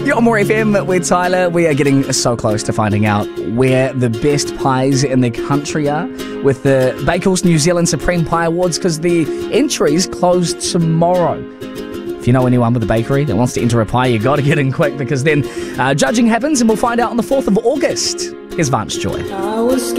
You're on More FM with Tyler. We are getting so close to finding out where the best pies in the country are with the Bakewell's New Zealand Supreme Pie Awards, because the entries close tomorrow. If you know anyone with a bakery that wants to enter a pie, you got to get in quick, because then judging happens and we'll find out on the 4th of August. Here's Vance Joy.